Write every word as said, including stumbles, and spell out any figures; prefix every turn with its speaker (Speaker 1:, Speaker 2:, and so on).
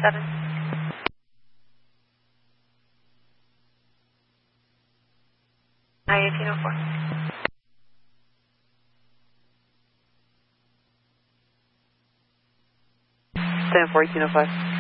Speaker 1: seven. I eighteen oh four.
Speaker 2: Stand for eighteen oh five.